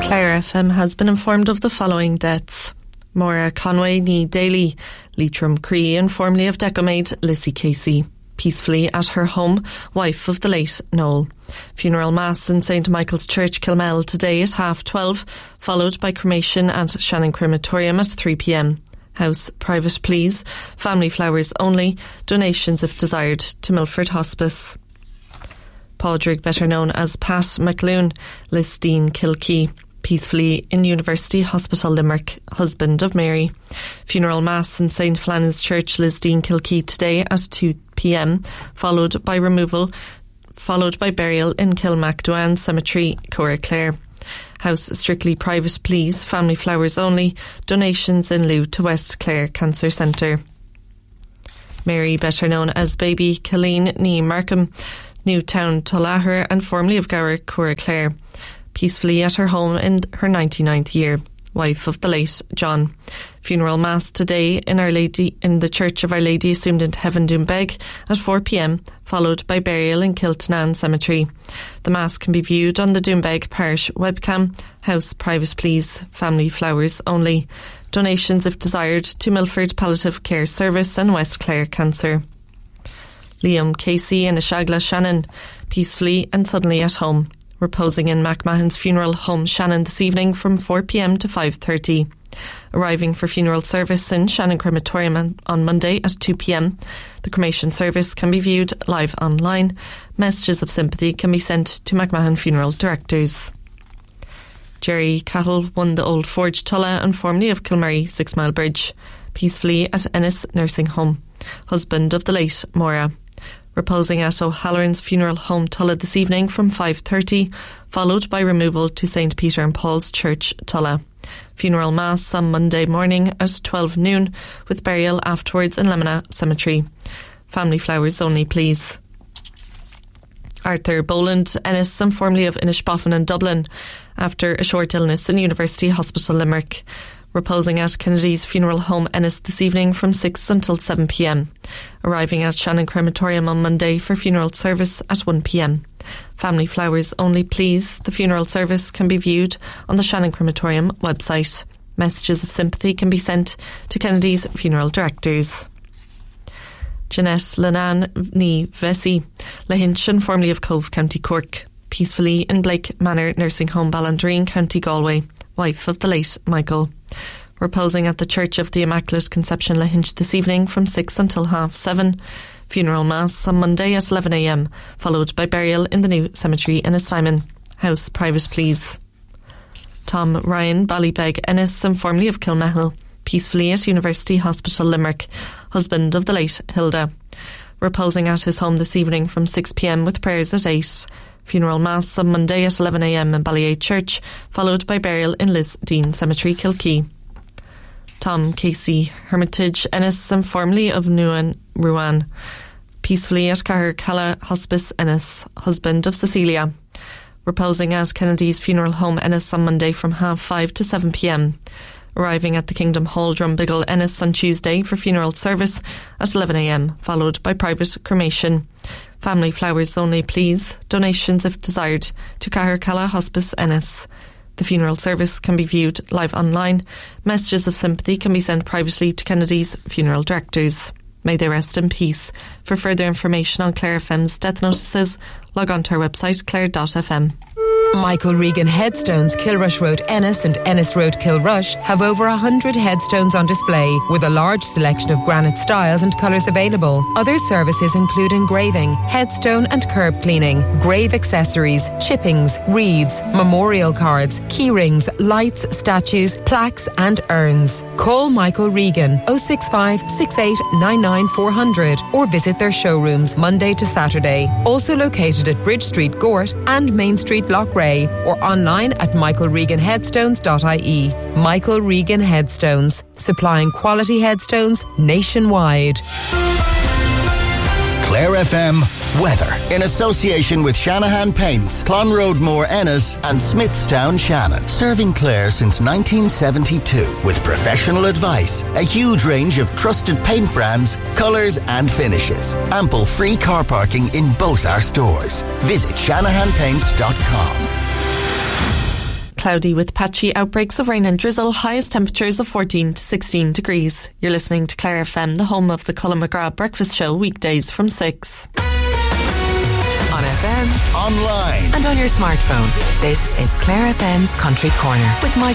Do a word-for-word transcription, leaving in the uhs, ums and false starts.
Clare F M has been informed of the following deaths. Maura Conway ní Daly, Leitrim Cree, and formerly of Decomaid, Lissy Casey, peacefully at her home, wife of the late Noel. Funeral Mass in Saint Michael's Church, Kilmel, today at half twelve, followed by cremation at Shannon Crematorium at three p m. House private, please. Family flowers only. Donations if desired to Milford Hospice. Padraig, better known as Pat McLoone, Lisdeen Kilkee, peacefully in University Hospital Limerick, husband of Mary. Funeral Mass in Saint Flannan's Church, Lisdeen Kilkee, today at two p m, followed by removal, followed by burial in Kilmacduan Cemetery, Cora Clare. House strictly private, please. Family flowers only. Donations in lieu to West Clare Cancer Centre. Mary, better known as Baby Colleen ní Markham, Newtown, Tullahar, and formerly of Gower, Cora Clare, peacefully at her home in her ninety-ninth year, wife of the late John. Funeral Mass today in Our Lady in the Church of Our Lady Assumed into Heaven, Doombeg, at four p m, followed by burial in Kiltanan Cemetery. The Mass can be viewed on the Doombeg Parish webcam. House private, please. Family flowers only. Donations if desired to Milford Palliative Care Service and West Clare Cancer. Liam Casey and Ashagla Shannon, peacefully and suddenly at home, reposing in MacMahon's funeral home Shannon this evening from four p m to five thirty. Arriving for funeral service in Shannon Crematorium on Monday at two p m. The cremation service can be viewed live online. Messages of sympathy can be sent to MacMahon Funeral Directors. Jerry Cattle won the Old Forge Tulla and formerly of Kilmurray Six Mile Bridge, peacefully at Ennis Nursing Home, husband of the late Maura. Reposing at O'Halloran's Funeral Home Tulla this evening from five thirty, followed by removal to Saint Peter and Paul's Church, Tulla. Funeral Mass on Monday morning at twelve noon, with burial afterwards in Lemina Cemetery. Family flowers only, please. Arthur Boland, Ennis, and formerly of Inishboffin and Dublin, after a short illness in University Hospital Limerick. Reposing at Kennedy's Funeral Home Ennis this evening from six until seven p m. Arriving at Shannon Crematorium on Monday for funeral service at one p m. Family flowers only, please. The funeral service can be viewed on the Shannon Crematorium website. Messages of sympathy can be sent to Kennedy's Funeral Directors. Jeanette Lenan ní Vesey, Lahinchin, formerly of Cove, County Cork, peacefully in Blake Manor Nursing Home, Ballandreen, County Galway, wife of the late Michael. Reposing at the Church of the Immaculate Conception, Lahinch, this evening from six until half seven. Funeral Mass on Monday at eleven a m, followed by burial in the new cemetery in Estymon. House private, please. Tom Ryan, Ballybeg, Ennis, and formerly of Kilmehel, peacefully at University Hospital Limerick, husband of the late Hilda. Reposing at his home this evening from six p m with prayers at eight. Funeral Mass on Monday at eleven a m in Ballyade Church, followed by burial in Lisdeen Cemetery, Kilkee. Tom Casey, Hermitage, Ennis, and formerly of Newan Ruan, peacefully at Cahercalla Hospice, Ennis, husband of Cecilia. Reposing at Kennedy's Funeral Home, Ennis, on Monday from half five to seven p m. Arriving at the Kingdom Hall, Drumbigle, Ennis, on Tuesday for funeral service at eleven a m, followed by private cremation. Family flowers only, please. Donations if desired to Cahercalla Hospice, Ennis. The funeral service can be viewed live online. Messages of sympathy can be sent privately to Kennedy's Funeral Directors. May they rest in peace. For further information on Clare F M's death notices, log on to our website clare dot f m. Michael Regan Headstones, Kilrush Road Ennis and Ennis Road Kilrush have over one hundred headstones on display with a large selection of granite styles and colours available. Other services include engraving, headstone and curb cleaning, grave accessories, chippings, wreaths, memorial cards, key rings, lights, statues, plaques and urns. Call Michael Regan oh six five, six eight nine nine, four hundred or visit their showrooms Monday to Saturday. Also located at Bridge Street, Gort and Main Street, Loughrea, or online at michael regan headstones dot I E. Michael Regan Headstones, supplying quality headstones nationwide. Clare F M weather in association with Shanahan Paints, Clonroadmore Ennis and Smithstown Shannon. Serving Clare since nineteen seventy-two with professional advice, a huge range of trusted paint brands, colours and finishes. Ample free car parking in both our stores. Visit shanahan paints dot com. cloudy with patchy outbreaks of rain and drizzle, highest temperatures of fourteen to sixteen degrees. You're listening to Clare F M, the home of the Colin McGrath Breakfast Show, weekdays from six. On F M, online, and on your smartphone. This is Clare F M's Country Corner with Mike